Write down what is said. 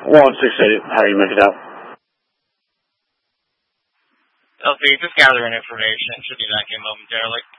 168, Harry, make it out. LC, just gathering information. Should be back in momentarily.